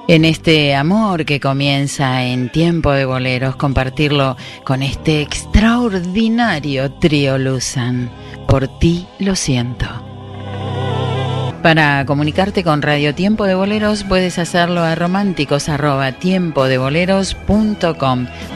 En este amor que comienza en Tiempo de Boleros, compartirlo con este extraordinario trío Luzan. Por ti lo siento. Para comunicarte con Radio Tiempo de Boleros puedes hacerlo a románticos@tiempodeboleros.com.